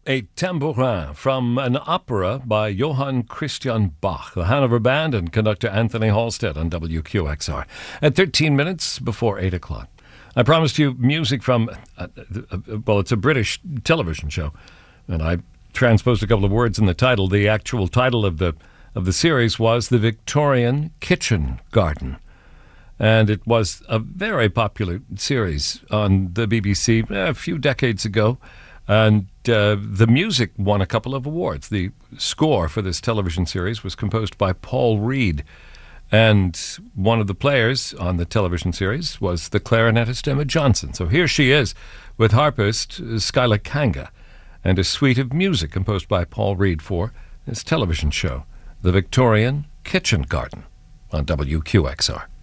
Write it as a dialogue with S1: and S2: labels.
S1: A tambourin from an opera by Johann Christian Bach, the Hanover Band and conductor Anthony Halstead on WQXR at 13 minutes before 8 o'clock. I promised you music from, it's a British television show, and I transposed a couple of words in the title. The actual title of the series was The Victorian Kitchen Garden. And it was a very popular series on the BBC a few decades ago. And the music won a couple of awards. The score for this television series was composed by Paul Reed. And one of the players on the television series was the clarinetist Emma Johnson. So here she is with harpist Skyla Kanga and a suite of music composed by Paul Reed for this television show, The Victorian Kitchen Garden, on WQXR.